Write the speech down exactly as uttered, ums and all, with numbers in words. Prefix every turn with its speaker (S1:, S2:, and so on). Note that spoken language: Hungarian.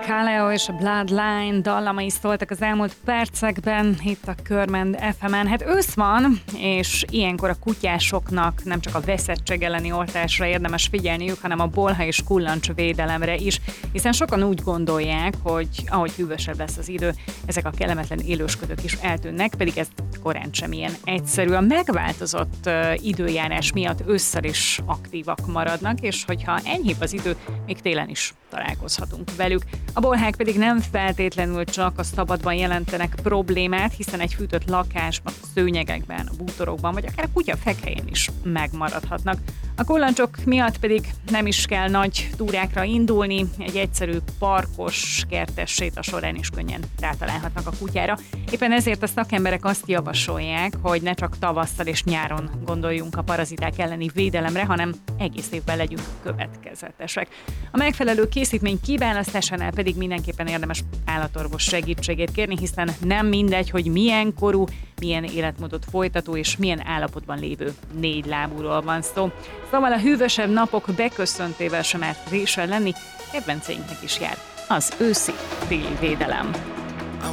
S1: Kaleo és a Bloodline dallamai szóltak az elmúlt percekben itt a Körmend ef emen. Hát ősz van, és ilyenkor a kutyásoknak nem csak a veszettség elleni oltásra érdemes figyelniük, hanem a bolha és kullancs védelemre is, hiszen sokan úgy gondolják, hogy ahogy hűvösebb lesz az idő, ezek a kellemetlen élősködők is eltűnnek, pedig ez korán sem ilyen egyszerű. A megváltozott uh, időjárás miatt ősszel is aktívak maradnak, és hogyha enyhébb az idő, még télen is találkozhatunk velük. A bolhák pedig nem feltétlenül csak a szabadban jelentenek problémát, hiszen egy fűtött lakásban, a szőnyegekben, a bútorokban, vagy akár a kutya fekhelyén is megmaradhatnak. A kullancsok miatt pedig nem is kell nagy túrákra indulni, egy egyszerű parkos, kertes séta során is könnyen rátalálhatnak a kutyára. Éppen ezért a szakemberek azt javasolják, hogy ne csak tavasszal és nyáron gondoljunk a paraziták elleni védelemre, hanem egész évben legyünk következetesek. A megfelelő készítmény kiválasztásánál pedig mindenképpen érdemes állatorvos segítségét kérni, hiszen nem mindegy, hogy milyen korú, milyen életmódot folytató és milyen állapotban lévő négy lábúról van szó. Szóval a hűvösebb napok beköszöntével sem árt résel lenni, kedvenceinknek is jár az őszi téli védelem.